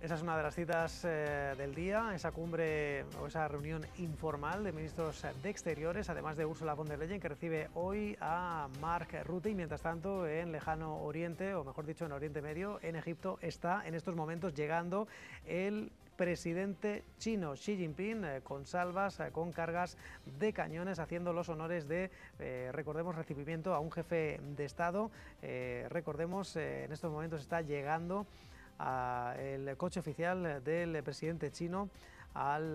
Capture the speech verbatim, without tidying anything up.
Esa es una de las citas eh, del día, esa cumbre o esa reunión informal de ministros de Exteriores, además de Ursula von der Leyen, que recibe hoy a Mark Rutte. Y mientras tanto, en lejano Oriente, o mejor dicho, en Oriente Medio, en Egipto, está en estos momentos llegando el presidente chino Xi Jinping eh, con salvas, eh, con cargas de cañones, haciendo los honores de, eh, recordemos, recibimiento a un jefe de Estado. Eh, recordemos, eh, en estos momentos está llegando a el coche oficial del presidente chino al